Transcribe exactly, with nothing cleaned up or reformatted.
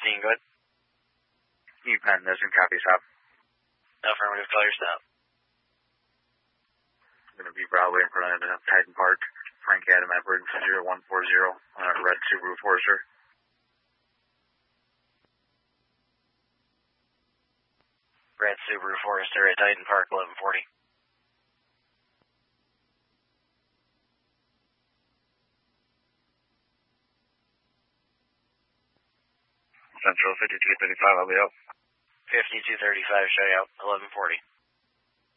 fifteen, good? E-Pen, this and copy stop. Affirmative, call your stop. Going to be Broadway in front of uh, Titan Park. Frank Adam Edwards, zero one four zero on a red Subaru Forester. Red Subaru Forester at Titan Park, eleven forty. Central fifty-two thirty-five, I'll be out. fifty-two thirty-five, show you out, eleven forty.